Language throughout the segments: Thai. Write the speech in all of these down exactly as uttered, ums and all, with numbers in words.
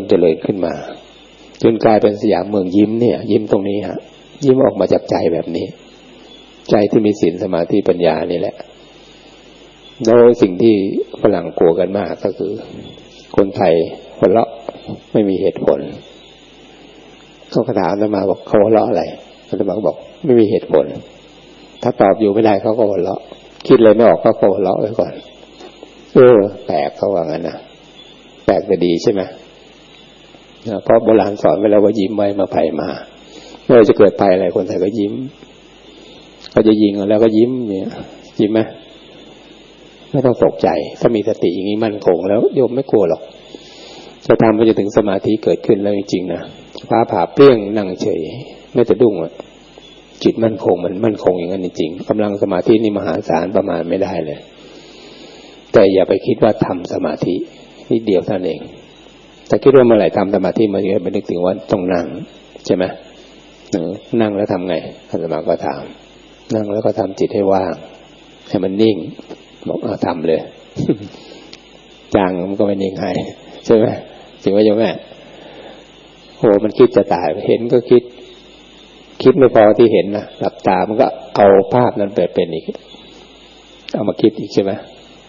เจริญขึ้นมาจนกลายเป็นสยามเมืองยิ้มเนี่ยยิ้มตรงนี้ฮะยิ้มออกมาจากใจแบบนี้ใจที่มีศีลสมาธิปัญญานี่แหละโดยสิ่งที่ฝรั่งกลัวกันมากก็คือคนไทยหัวเราะไม่มีเหตุผลเขาถามอาตมาบอกเขาหัวเราะอะไรอาตมาบอกไม่มีเหตุผลถ้าตอบอยู่ไม่ได้เขาก็หัวเราะคิดเลยไม่ออกเขาก็หัวเราะไว้ก่อนเออแปลกเขาว่างั้นนะแปลกแต่ดีใช่ไหมเพราะโบราณสอนไว้แล้วว่ายิ้มไว้มาภัยมาเมื่อจะเกิดภัยอะไรคนไทยก็ยิ้มเขาจะยิงแล้วก็ยิ้มเนี่ยยิ้มไหมไม่ต้องตกใจถ้ามีสติอย่างนี้มั่นคงแล้วโยมไม่กลัวหรอกจะทำไปจนถึงสมาธิเกิดขึ้นแล้วจริงๆนะฟ้าผ่าเปรี้ยงนั่งเฉยไม่จะดุ้งอ่ะจิตมั่นคงมันมั่นคงอย่างนั้นจริงๆกำลังสมาธินี่มหาศาลประมาณไม่ได้เลยแต่อย่าไปคิดว่าทำสมาธินิดเดียวเท่านั้นเองแต่คิดว่าเมื่อไหร่ทำสมาธิมันจะไปนึกถึงว่าต้องนั่งใช่ไหมนั่งแล้วทำไงอาตมาก็ถามนั่งแล้วก็ทำจิตให้ว่างให้มันนิ่งบอกเอาทำเลยจางมันก็ไม่นิ่งให้ใช่ไหมจริงไหมโยมแม่โหมันคิดจะตายเห็นก็คิดคิดไม่พอที่เห็นนะหลับตามันก็เอาภาพนั้นไปเป็นอีกเอามาคิดอีกใช่ไหม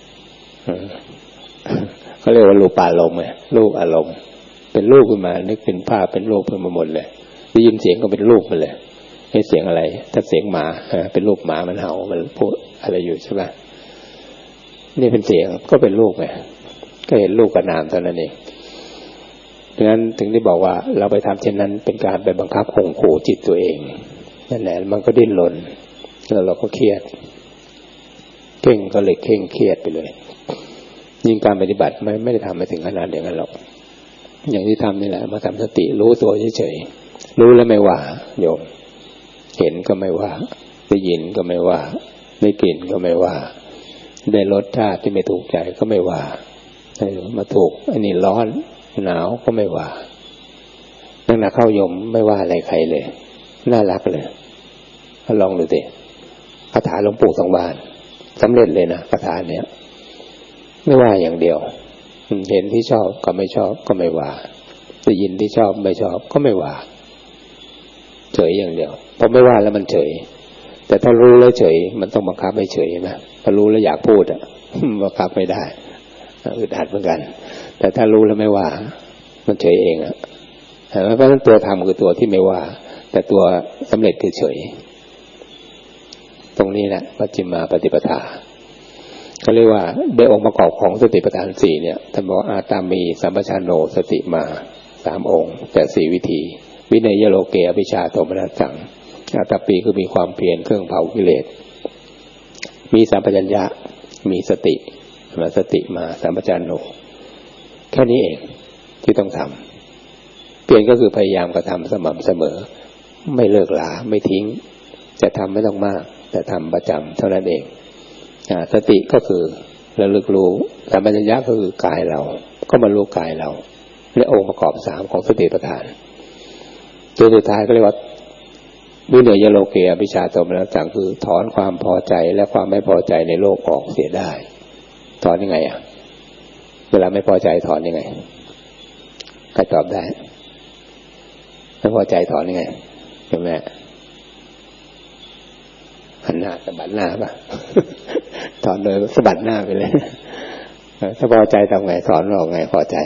เขาเรียกว่ารูปอารมณ์ไงรูปอารมณ์เป็นรูปขึ้นมานึกเป็นภาพเป็นรูปขึ้นมาหมดเลยได้ยินเสียงก็เป็นรูปไปเลยให้เสียงอะไรถ้าเสียงหมาเป็นรูปหมามันเห่ามันพูดอะไรอยู่ใช่ไหมนี่เป็นเสียงก็เป็นรูปไงก็เห็นรูปกับนามเท่านั้นเองดังนั้นถึงได้บอกว่าเราไปทำเช่นนั้นเป็นการไปบังคับข่มขู่จิตตัวเองนั่นแหละมันก็ดิ้นรนแล้วเราก็เครียดเข่งก็เลยเข่งเครียดไปเลยยิ่งการปฏิบัติไม่ไม่ได้ทำไปถึงขนาดอย่างนั้นหรอกอย่างที่ทำนี่แหละมาทำสติรู้ตัวเฉยๆรู้แล้วไม่ว่าโยมเห็นก็ไม่ว่าได้ยินก็ไม่ว่าได้กลิ่นก็ไม่ว่าได้รสชาติที่ไม่ถูกใจก็ไม่ว่ามาถูกอันนี้ร้อนหนาวก็ไม่ว่านั่นนะเข้าโยมไม่ว่าอะไรใครเลยน่ารักเลยลองดูสิคาถาหลวงปู่สองบานสำเร็จเลยนะคาถาเนี้ยไม่ว่าอย่างเดียวเห็นที่ชอบก็ไม่ชอบก็ไม่ว่าได้ยินที่ชอบไม่ชอบก็ไม่ว่าเฉยอย่างเดียวพอไม่ว่าแล้วมันเฉยแต่ถ้ารู้แล้วเฉยมันต้องบังคับให้เฉยนะพอรู้แล้วอยากพูดอ่ะบังคับไม่ได้อึดอัดเหมือนกันแต่ถ้ารู้แล้วไม่ว่ามันเฉยเองอ่ะเพราะฉะนั้นตัวธรรมคือตัวที่ไม่ว่าแต่ตัวสำเร็จคือเฉยตรงนี้แหละมัชฌิมาปฏิปทาเขาเรียกว่าได้องค์ประกอบของสติปัฏฐานสี่เนี่ยท่านบอกอาตามีสัมปชัญโนสติมาสามองค์แต่สี่วิธีวินัยโลเกอภิชาโทมนัสสังอาตาปีคือมีความเพียรเครื่องเผากิเลสมีสัมปชัญญะมีสติมาสติมาสัมปชัญโนแค่นี้เองที่ต้องทำเปลี่ยนก็คือพยายามกระทำสม่ำเสมอไม่เลิกลาไม่ทิ้งจะทำไม่ต้องมากแต่ทำประจำเท่านั้นเองสติก็คือระลึกรู้สัมปชัญญะก็คือกายเราก็มารู้กายเราและองค์ประกอบสามของสติปัฏฐานตัวสุดท้ายก็เรียกว่าวินัยโลเกอภิชาโทมนัสสังคือถอนความพอใจและความไม่พอใจในโลกออกเสียได้ถอนยังไงอ่ะเวลาไม่พอใจถอนยังไงใครตอบได้ไม่พอใจถอนยังไงใช่ไหมหันหน้าสะบัดหน้าป่ะถอนโดยสะบัดหน้าไปเลยถ้าพอใจทำไงถอนออกไงพอใจ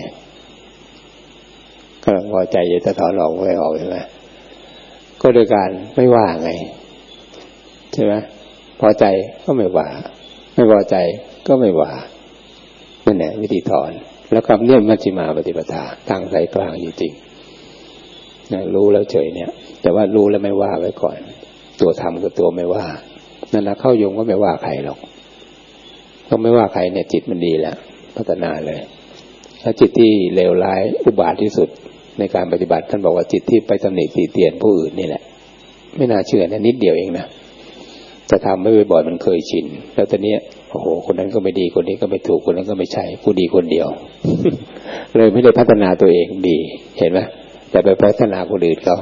ก็พอใจจะถอนออกไม่ออกใช่ไหมก็โดยการไม่ว่าไงใช่ไหมพอใจก็ไม่ว่าไม่พอใจก็ไม่ว่านั่นแหละวิธีถอนแล้วคำเนียมมัชฌิมาปฏิปทาตั้งใจกลางจริงๆนะรู้แล้วเฉยเนี่ยแต่ว่ารู้แล้วไม่ว่าไว้ก่อนตัวทำกับตัวไม่ว่านั่นแหละเข้าโยงก็ไม่ว่าใครหรอกต้องไม่ว่าใครเนี่ยจิตมันดีแล้วพัฒนาเลยถ้าจิตที่เลวร้ายอุบาทที่สุดในการปฏิบัติท่านบอกว่าจิตที่ไปตำหนิตีเตียนผู้อื่นนี่แหละไม่น่าเชื่อนะนิดเดียวเองนะจะทำไม่บ่อยๆมันเคยชินแล้วตอนนี้โอ้โหคนนั้นก็ไม่ดีคนนี้ก็ไม่ถูกคนนั้นก็ไม่ใช่ผู้ดีคนเดียว เลยไม่ได้พัฒนาตัวเองดีเห็นไหมแต่ไปพัฒนาคนอื่นเขา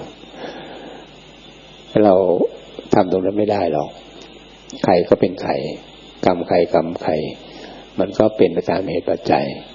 เราทำตรงนั้นไม่ได้หรอกใครก็เป็นใครกรรมใครกรรมใครมันก็เป็นไปตามเหตุปัจจัย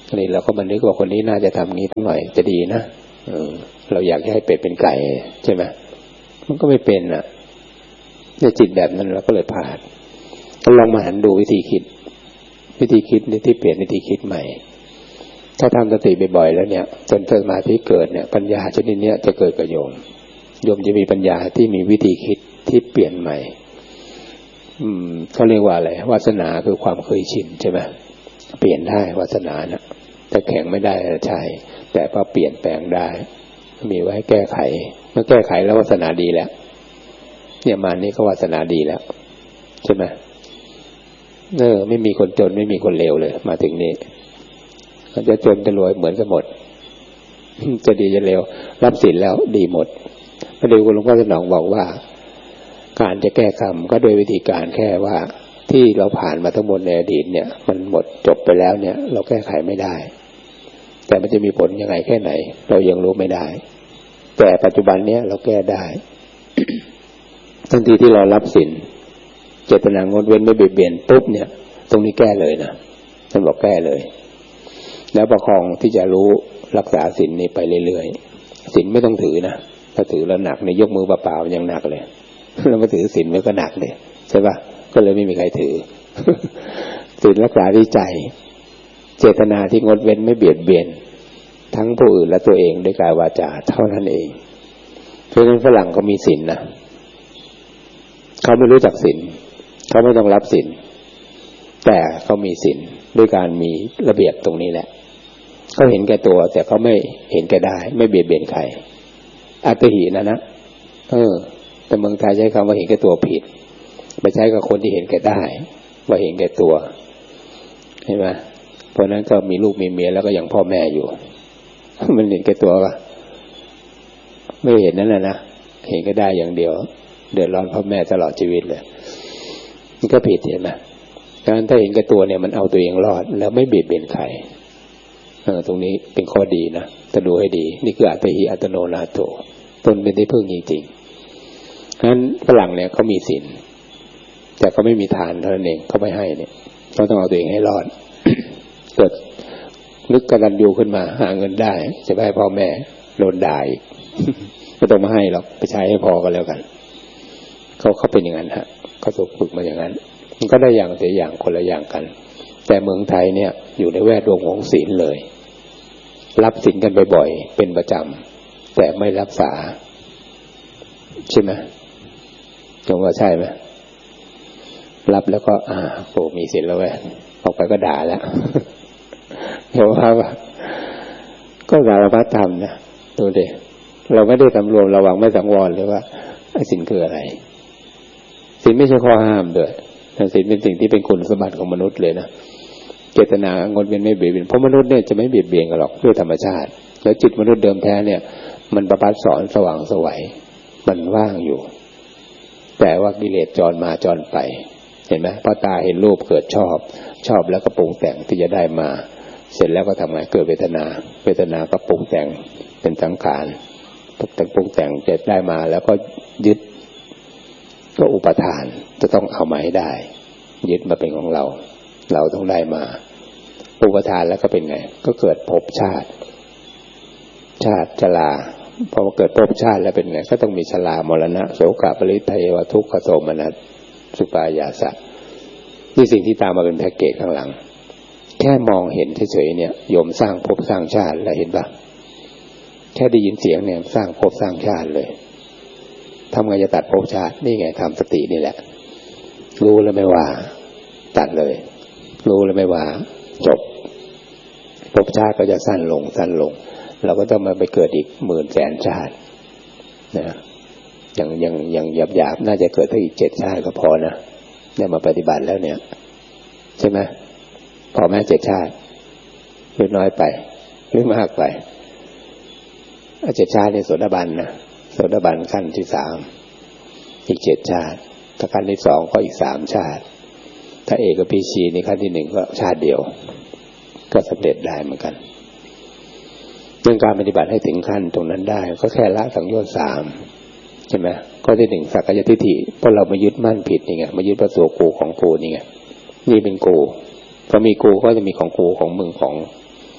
อันนี้เราก็มานึกว่าคนนี้น่าจะทำงี้หน่อยจะดีนะเออเราอยากให้เป็ดเป็นไก่ใช่ไหมมันก็ไม่เป็นอ่ะในจิตแบบนั้นเราก็เลยพลาดก็ลองมาหันดูวิธีคิดวิธีคิดในที่เปลี่ยนวิธีคิดใหม่ถ้าทำสติบ่อยๆแล้วเนี่ยจนสมาธิเกิดเนี่ยปัญญาชนิดนี้จะเกิดกับโยมโยมจะมีปัญญาที่มีวิธีคิดที่เปลี่ยนใหม่อืมเขาเรียกว่าอะไรวาสนาคือความเคยชินใช่ไหมเปลี่ยนได้วาสนานะแต่แข็งไม่ได้ใช่แต่พอเปลี่ยนแปลงได้มีไว้แก้ไขเมื่อแก้ไขแล้ววาสนาดีแล้วเนี่ยมานี่ก็วาสนาดีแล้วใช่ไหมเออไม่มีคนจนไม่มีคนเลวเลยมาถึงนี้จะจนจะรวยเหมือนกันหมดจะดีจะเลวรับศีลแล้วดีหมดพระเดชคุณหลวงพ่อสนองบอกว่าการจะแก้กรรมก็โดยวิธีการแค่ว่าที่เราผ่านมาทั้งหมดในอดีตเนี่ยมันหมดจบไปแล้วเนี่ยเราแก้ไขไม่ได้แต่มันจะมีผลยังไงแค่ไหนเรายังรู้ไม่ได้แต่ปัจจุบันเนี้ยเราแก้ได้ ทันทีที่เรารับศีลเจตนางดเว้นไม่เบียดเบียนปุ๊บเนี่ยตรงนี้แก้เลยนะท่านบอกแก้เลยแล้วประคองที่จะรู้รักษาศีลนี้ไปเรื่อยๆศีลไม่ต้องถือนะถ้าถือแล้วหนักในยกมือเปล่าๆยังหนักเลยแล้วมาถือศีลมันก็หนักเลยใช่ปะก็เลยไม่มีใครถือ ศีลรักษาที่ใจเจตนาที่งดเว้นไม่เบียดเบียนทั้งผู้อื่นและตัวเองด้วยกายวาจาเท่านั้นเองเพราะฉะนั้นฝรั่งเขามีศีลนะเขาไม่รู้จักศีลเขาไม่ต้องรับศีลแต่เขามีศีลด้วยการมีระเบียบตรงนี้แหละเขาเห็นแก่ตัวแต่เขาไม่เห็นแก่ได้ไม่เบียดเบียนใครอัตถินะนะเออแต่เมืองไทยใช้คำว่าเห็นแก่ตัวผิดไปใช้กับคนที่เห็นแก่ได้ว่าเห็นแก่ตัวเห็นไหมเพราะนั้นก็มีลูกมีเมียแล้วก็ยังพ่อแม่อยู่มันเห็นแก่ตัวป่ะไม่เห็นนั่นแหละนะเห็นแก่ได้อย่างเดียวเดือดร้อนพ่อแม่ตลอดชีวิตเลยนี่ก็ผิดเห็นไหมการถ้าเห็นแก่ตัวเนี่ยมันเอาตัวเองรอดแล้วไม่เบียดเบียนใครเออตรงนี้เป็นข้อดีนะแต่ดูให้ดีนี่คืออัตถิอัตโนนาโถตนเป็นที่พึ่งจริงๆฉะนั้นฝรั่งเนี่ยเขามีศีลแต่เขาไม่มีทานเท่านั้นเองเขาไม่ให้เนี่ยเขาต้องเอาตัวเองให้รอด เกิดนึกกตัญญูขึ้นมาหาเงินได้จะไปให้พ่อแม่โดนด่าอีก ไม่ต้องมาให้หรอกไปใช้ให้พอก็แล้วกันเขาเขาเป็นอย่างนั้นฮะเขาถูกฝึกมาอย่างนั้นมันก็ได้อย่างเสียอย่างคนละอย่างกันแต่เมืองไทยเนี่ยอยู่ในแวดวงของศีลเลยรับศีลกันบ่อยๆเป็นประจำแต่ไม่รักษาใช่ไหมจงว่าใช่ไหมรับแล้วก็อ่าโอ้มีศีลแล้วเว้ยออกไปก็ด่าแล้วเพราะว่าก็สารพัดทำนะดูดิเราไม่ได้สำรวมระวังไม่สังวรเลยว่าไอ้ศีลคืออะไรศีลไม่ใช่ข้อห้ามด้วยแต่ศีลเป็นสิ่งที่เป็นคุณสมบัติของมนุษย์เลยนะเจตนางดเว้นไม่เบียดเบียนเพราะมนุษย์เนี่ยจะไม่เบียดเบียนกันหรอกด้วยธรรมชาติแล้วจิตมนุษย์เดิมแท้เนี่ยมันประพัดสอนสว่างไสวมันว่างอยู่แต่ว่ากิเลสจรมาจรไปเห็นไหมพอตาเห็นรูปเกิดชอบชอบแล้วก็ปรุงแต่งที่จะได้มาเสร็จแล้วก็ทำไงเกิดเวทนาเวทนาก็ปรุงแต่งเป็นสังขารปรุงแต่งปรุงแต่งจะได้มาแล้วก็ยึดก็อุปทานจะต้องเอามาให้ได้ยึดมาเป็นของเราเราต้องได้มาอุปทานแล้วก็เป็นไงก็เกิดภพชาติชาติชราพอเกิดภพชาติแล้วเป็นไงก็ต้องมีชรามรณะโสกปริเทวทุกขโทมนัสสุปายาสะนี่สิ่งที่ตามมาเป็นแพ็กเกจข้างหลังแค่มองเห็นเฉยๆเนี่ยโยมสร้างภพสร้างชาติแล้วเห็นปะแค่ได้ยินเสียงเนี่ยสร้างภพสร้างชาติเลยทำไงจะตัดภพชาตินี่ไงทำสตินี่แหละรู้แล้วไม่ว่าตัดเลยรู้แล้วไม่ว่าจบภพชาติก็จะสั้นลงสั้นลงเราก็ต้องมาไปเกิดอีกหมื่นแสนชาตินะอย่างอย่างอย่างหยาบๆน่าจะเกิดได้อีกเจ็ดชาติก็พอนะเนี่ยมาปฏิบัติแล้วเนี่ยใช่ไหมพอแม่เจ็ดชาติหรือน้อยไปหรือมากไปเจ็ดชาติในโสดาบันนะโสดาบันขั้นที่สามอีกเจ็ดชาติถ้าขั้นที่สองก็อีกสามชาติถ้าเอกพีชีในขั้นที่หนึ่งก็ชาติเดียวก็สำเร็จได้เหมือนกันเรื่องการปฏิบัติให้ถึงขั้นตรงนั้นได้ก็แค่ละสังโยชน์สามใช่ไหมข้อที่หนึ่งสักกายทิฏฐิเพราะเรามายึดมั่นผิดนี่ไงมายึดว่าตัวกูของกูนี่ไงนี่เป็นกูพอมีกูก็จะมีของกูของมึงของ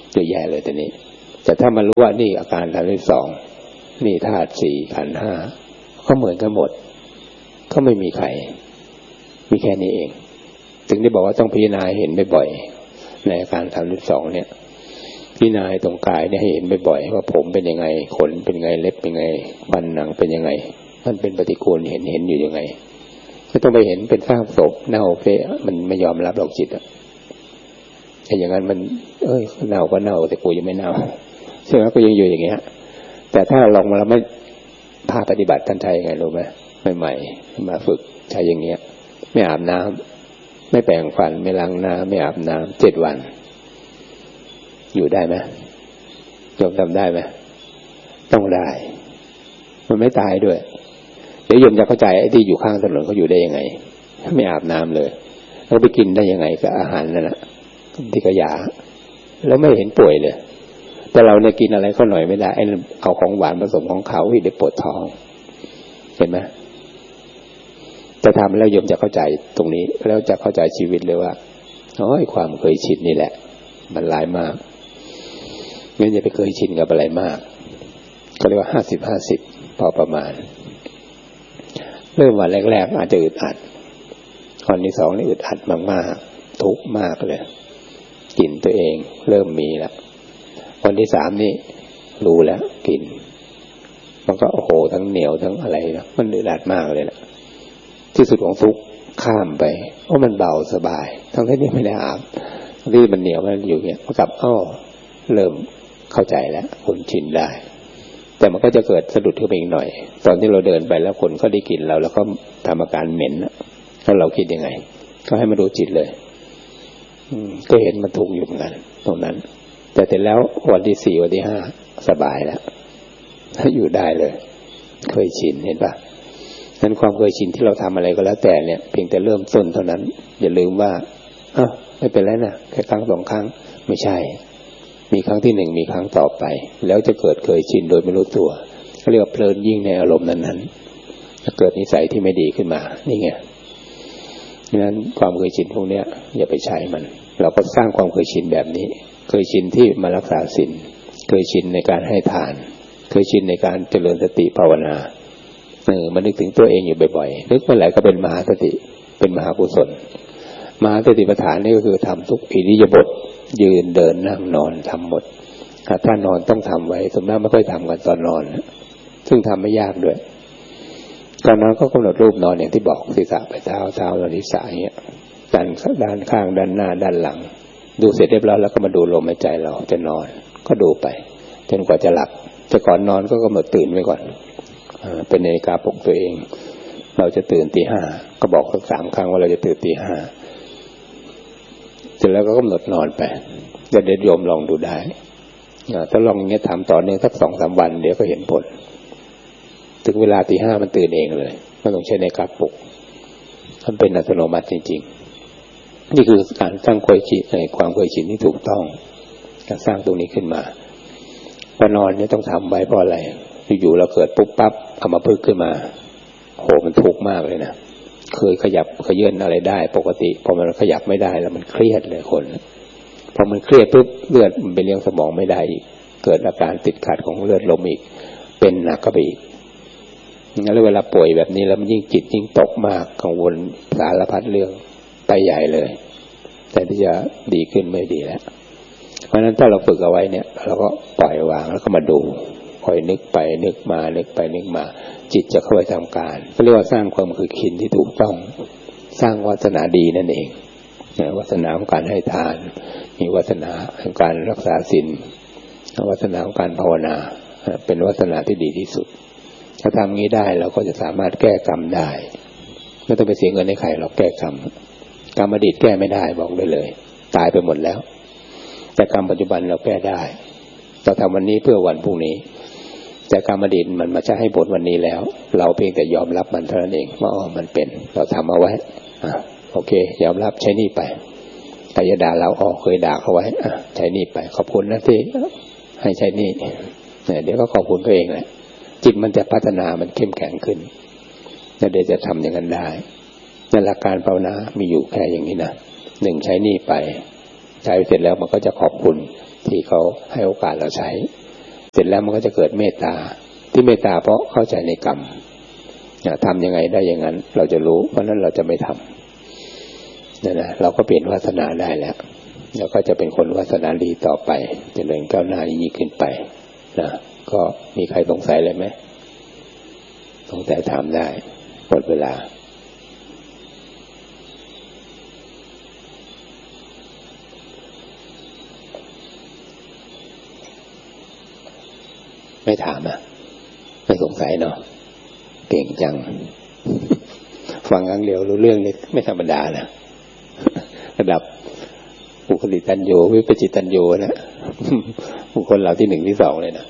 เยอะแยะเลยแต่นี้แต่ถ้ามันรู้ว่านี่อาการสามสิบสองนี่ธาตุสี่ขันธ์ห้าก็เหมือนกันหมดก็ไม่มีใครมีแค่นี้เองถึงได้บอกว่าต้องพิจารณาเห็นบ่อยๆในอาการสามสิบสองเนี่ยพิจารณาตรงกายเนี่ยให้เห็นบ่อยๆว่าผมเป็นยังไงขนเป็นยังไงเล็บเป็นยังไงฟันหนังเป็นยังไงมันเป็นปฏิกูลเห็นเห็นอยู่ยังไงไม่ต้องไปเห็นเป็นซากศพเน่าเฟะมันไม่ยอมรับหรอกจิตอ่ะแต่อย่างนั้นมันเอ้ยเน่าก็เน่าแต่กูยังไม่เน่าใช่ไหมก็ยังอยู่อย่างเงี้ยแต่ถ้าลองมาแล้วไม่ภาคปฏิบัติท่านใช้ยังไงรู้ไหมใหม่ๆมาฝึกใช้อย่างเงี้ยไม่อาบน้ำไม่แปรงฟันไม่ล้างหน้าไม่อาบน้ำเจ็ดวันอยู่ได้ไหมยอมทำได้ไหมต้องได้มันไม่ตายด้วยเดี๋ยวโยมจะเข้าใจไอ้ที่อยู่ข้างถนนเขาอยู่ได้ยังไงไม่อาบน้ำเลยเขาไปกินได้ยังไงกับอาหารนั่นแหละที่ขยะแล้วไม่เห็นป่วยเลยแต่เราเนี่ยกินอะไรก็หน่อยไม่ได้ไอ้เอาของหวานผสมของเขาที่ได้ปวดท้องเห็นไหมจะทำแล้วโยมจะเข้าใจตรงนี้แล้วจะเข้าใจชีวิตเลยว่าอ๋อไอ้ความเคยชินนี่แหละมันร้ายมากงั้นอย่าไปเคยชินกับอะไรมากก็เรียกว่าห้าสิบห้าสิบพอประมาณเริ่มวันแรกๆอาจจะอึดอัดวันที่สองนี่อึดอัดมากๆทุกข์มากเลยกลิ่นตัวเองเริ่มมีแล้ววันที่สามนี่รู้แล้วกลิ่นมันก็โอ้โหทั้งเหนียวทั้งอะไรนะมันอึดอัดมากเลยนะที่สุดของทุกข์ข้ามไปเพราะมันเบาสบายทั้งที่ไม่ได้อาบที่มันเหนียวมันอยู่เงี้ยมันกลับอ้อเริ่มเข้าใจแล้วคุ้นชินได้แต่มันก็จะเกิดสะดุดขึ้นไปอีกหน่อยตอนที่เราเดินไปแล้วคนก็ได้กลิ่นเราแล้วก็ทำอาการเหม็นแล้วเราคิดยังไงก็ให้มาดูจิตเลยก็เห็นมันทุกข์อยู่เหมือนกันตรงนั้นแต่เสร็จแล้ววันที่สี่วันที่ห้าสบายแล้วอยู่ได้เลยเคยชินเห็นปะนั้นความเคยชินที่เราทำอะไรก็แล้วแต่เนี่ยเพียงแต่เริ่มต้นเท่านั้นอย่าลืมว่าอ้าวไม่เป็นไรนะแค่ครั้งสองครั้งไม่ใช่มีครั้งที่หนึ่งมีครั้งต่อไปแล้วจะเกิดเคยชินโดยไม่รู้ตัวเขาเรียกว่าเพลินยิ่งในอารมณ์นั้นๆจะเกิดนิสัยที่ไม่ดีขึ้นมานี่ไงดังนั้นความเคยชินพวกนี้อย่าไปใช้มันเราก็สร้างความเคยชินแบบนี้เคยชินที่มารักษาศีลเคยชินในการให้ทานเคยชินในการเจริญสติภาวนาเออมันนึกถึงตัวเองอยู่บ่อยๆนึกเมื่อไหร่ก็เป็นมหาสติเป็นมหากุศลมหาสติปัฏฐานนี่ก็คือทำทุกอิริยาบถยืนเดินนั่งนอนทำหมดถ้านอนต้องทำไว้ส่วนมากไม่ค่อยทำกันตอนนอนซึ่งทำไม่ยากด้วยตอนนอนก็กำหนดรูปนอนอย่างที่บอกศีรษะไปเท้าเท้าลงศีรษะอย่างเงี้ยด้านด้านข้างด้านหน้าด้านหลังดูเสร็จเรียบร้อยแล้วก็มาดูลมหายใจเราจะนอนก็ดูไปจนกว่าจะหลับจะก่อนนอนก็กำหนดตื่นไว้ก่อนเป็นนาฬิกาปลุกตัวเองเราจะตื่นตีห้าก็บอกสักสามครั้งว่าเราจะตื่นตีห้าเสร็จแล้วก็กำหนดนอนไปจะเด็ดโยมลองดูได้ถ้าลองอย่างเงี้ยทำต่อเนื่องสักสองสามวันเดี๋ยวก็เห็นผลถึงเวลาตีห้ามันตื่นเองเลยไม่ต้องใช้นาฬิกาปลุกมันเป็นอัตโนมัติจริงๆนี่คือการสร้างความชินในความเคยชินที่ถูกต้องการสร้างตรงนี้ขึ้นมาพอนอนเนี่ยต้องทำไว้เพราะอะไรอยู่ๆเราเกิดปุ๊บปั๊บเอามาพึกขึ้นมาโหมันทุกข์มากเลยนะเคยขยับขยื่นอะไรได้ปกติพอมันขยับไม่ได้แล้วมันเครียดเลยคนพอมันเครียดปุ๊บเลือดมันไปเลี้ยงสมองไม่ได้อีกเกิดอาการติดขัดของเลือดลมอีกเป็นหนักก็ไปอีกแล้วเวลาป่วยแบบนี้แล้วมันยิ่งจิตยิ่งตกมากกังวลสารพัดเรื่องไปใหญ่เลยแต่ที่จะดีขึ้นไม่ดีแล้วเพราะฉะนั้นถ้าเราฝึกเอาไว้เนี่ยเราก็ปล่อยวางแล้วก็มาดูคอยนึกไปนึกมานึกไปนึกมาจิตจะเข้าไปทำการเขาเรียกว่าสร้างความเคยชินที่ถูกต้องสร้างวาสนาดีนั่นเองวาสนาของการให้ทานมีวาสนาของการรักษาศีลวาสนาของการภาวนาเป็นวาสนาที่ดีที่สุดถ้าทำงี้ได้เราก็จะสามารถแก้กรรมได้ไม่ต้องไปเสียเงินให้ใครหรอกแก้กรรมกรรมอดีตแก้ไม่ได้บอกได้เลยตายไปหมดแล้วแต่กรรมปัจจุบันเราแก้ได้เราทำวันนี้เพื่อวันพรุ่งนี้แต่กรรมอดีตมันมาจะให้ผลวันนี้แล้วเราเพียงแต่ยอมรับมันเท่านั้นเองว่าอ๋อมันเป็นเราทำเอาไว้อ่ะโอเคยอมรับใช้นี่ไปแต่อย่าด่าเราอ๋อเคยด่าเขาไว้อ่ะใช้นี่ไปขอบคุณนะที่ให้ใช้นี่เนี่ยเดี๋ยวก็ขอบคุณตัวเองแหละจิตมันจะพัฒนามันเข้มแข็งขึ้นแล้วเดี๋ยวจะทำอย่างนั้นได้นั่นหลักการภาวนามีอยู่แค่อย่างนี้นะหนึ่งใช้นี่ไปใช้เสร็จแล้วมันก็จะขอบคุณที่เขาให้โอกาสเราใช้เสร็จแล้วมันก็จะเกิดเมตตาที่เมตตาเพราะเข้าใจในกรรมทำยังไงได้อย่างนั้นเราจะรู้เพราะนั้นเราจะไม่ทำนั่นนะเราก็เปลี่ยนวาสนาได้แล้วแล้วก็จะเป็นคนวาสนาดีต่อไปเจริญก้าวหน้ายิ่งขึ้นไปนะก็มีใครสงสัยเลยไหมสงสัยถามได้หมดเวลาไม่ถามอ่ะไม่สงสัยเนาะเก่งจัง ฟังครั้งเดียวรู้เรื่องนี่ไม่ธรรมดานะระดับบุคลิตัญโยวิปจิตัญโยนะบุคคลเราที่หนึ่งที่สองเลยนะ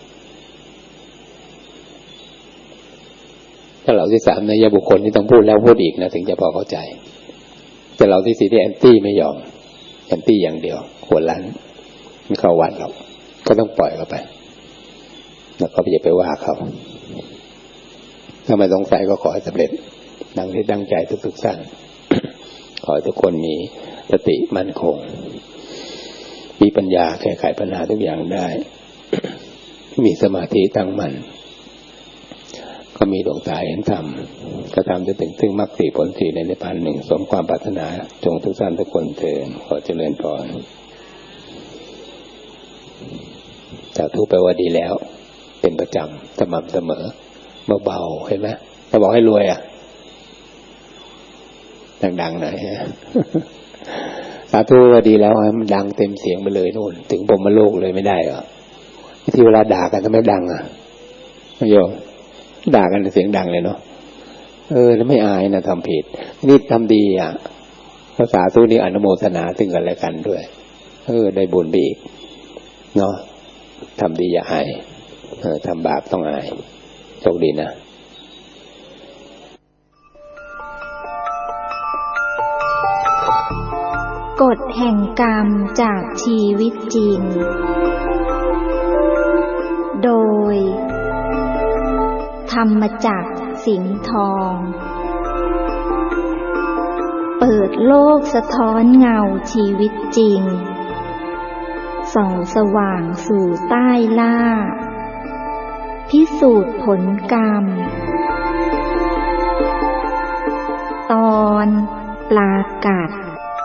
ถ้าเราที่สามนะยาบุคคลที่ต้องพูดแล้วพูดอีกนะถึงจะพอเข้าใจแต่เราที่สี่ที่แอนตี้ไม่ยอมแอนตี้อย่างเดียวหัวล้านไม่เข้าวัดหรอกก็ต้องปล่อยเขาไปแล้วก็อย่าไปว่าเขาถ้าไม่สงสัยก็ขอให้สำเร็จดังที่ตั้งใจทุกๆท่าน ขอให้ทุกคนมีสติมั่นคงมีปัญญาแก้ไขปัญหาทุกอย่างได้ มีสมาธิตั้งมั่นก็มีดวงตาเห็นธรรมกระทำจะถึงซึ่งมรรคสี่ผลสี่ในนิพพานหนึ่งสมความปรารถนาจงทุกท่านทุกคนเถิดขอเจริญพรจากทุกแปลว่าดีแล้วเป็นประจำสม่ำเสมอเบาๆเห็นไหมถ้าบอกให้รวยอ่ะดังๆหน่อยฮะ สาธุว่าดีแล้วมันดังเต็มเสียงไปเลยนู่นถึงพรหมโลกเลยไม่ได้เหรอที่เวลาด่ากันทำไมดังอ่ะโยมด่ากันเสียงดังเลยเนาะเออแล้วไม่อายนะทำผิดนี่ทำดีอ่ะภาษาทุนี้อนุโมทนาถึงกันและกันด้วยเออได้บุญไปอีกเนาะทำดีอย่าอายเออทำบาปต้องอายโชคดีนะกฎแห่งกรรมจากชีวิตจริงโดยธรรมจักรสิงห์ทองเปิดโลกสะท้อนเงาชีวิตจริงส่องสว่างสู่ใต้ล่าพิสูจน์ผลกรรมตอนปลากัด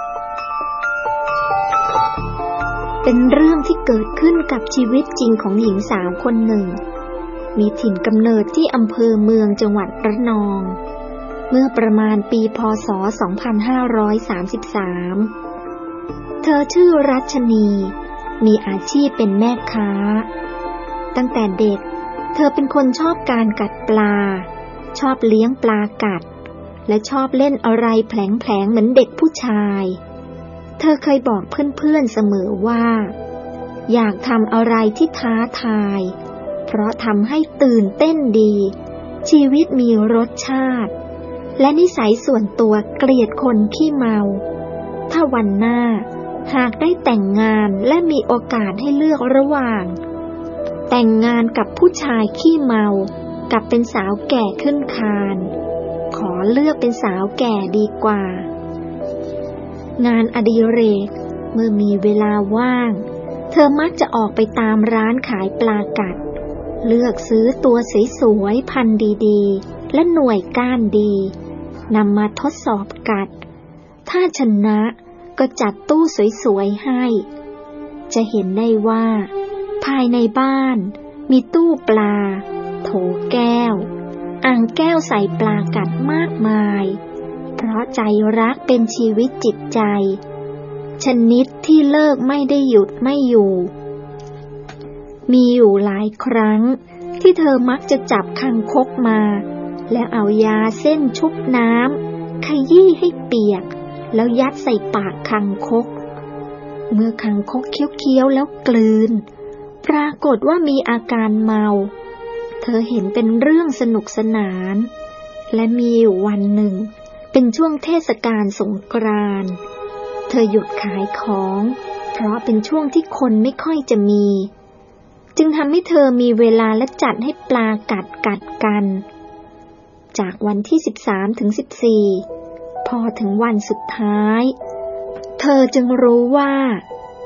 เป็นเรื่องที่เกิดขึ้นกับชีวิตจริงของหญิงสาวคนหนึ่งมีถิ่นกำเนิดที่อำเภอเมืองจังหวัดระนองเมื่อประมาณปีพ.ศ. สองพันห้าร้อยสามสิบสาม เธอชื่อรัชนีมีอาชีพเป็นแม่ค้าตั้งแต่เด็กเธอเป็นคนชอบการกัดปลาชอบเลี้ยงปลากัดและชอบเล่นอะไรแผลงๆเหมือนเด็กผู้ชายเธอเคยบอกเพื่อนๆเสมอว่าอยากทำอะไรที่ท้าทายเพราะทำให้ตื่นเต้นดีชีวิตมีรสชาติและนิสัยส่วนตัวเกลียดคนขี้เมาถ้าวันหน้าหากได้แต่งงานและมีโอกาสให้เลือกระหว่างแต่งงานกับผู้ชายขี้เมากับเป็นสาวแก่ขึ้นคานขอเลือกเป็นสาวแก่ดีกว่างานอดิเรกเมื่อมีเวลาว่างเธอมักจะออกไปตามร้านขายปลากัดเลือกซื้อตัวสวยๆพันธุ์ดีๆและหน่วยก้านดีนำมาทดสอบกัดถ้าชนะก็จัดตู้สวยๆให้จะเห็นได้ว่าภายในบ้านมีตู้ปลาโถแก้วอ่างแก้วใส่ปลากัดมากมายเพราะใจรักเป็นชีวิตจิตใจชนิดที่เลิกไม่ได้หยุดไม่อยู่มีอยู่หลายครั้งที่เธอมักจะจับคังคกมาแล้วเอายาเส้นชุบน้ำขยี้ให้เปียกแล้วยัดใส่ปากคังคกเมื่อคังคกเคี้ยวๆแล้วกลืนปรากฏว่ามีอาการเมาเธอเห็นเป็นเรื่องสนุกสนานและมีอยู่วันหนึ่งเป็นช่วงเทศกาลสงกรานต์เธอหยุดขายของเพราะเป็นช่วงที่คนไม่ค่อยจะมีจึงทำให้เธอมีเวลาและจัดให้ปลากัดกัดกันจากวันที่สิบสามถึงสิบสี่พอถึงวันสุดท้ายเธอจึงรู้ว่า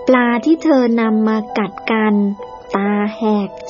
ปลาที่เธอนำมากัดกันตาแหก